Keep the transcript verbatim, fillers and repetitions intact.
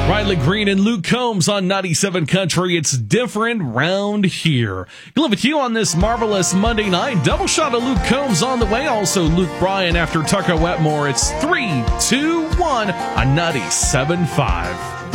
Riley Green and Luke Combs on ninety-seven Country. It's different round here. Good with you on this marvelous Monday night. Double shot of Luke Combs on the way. Also Luke Bryan after Tucker Wetmore. It's three, two, one on ninety-seven point five.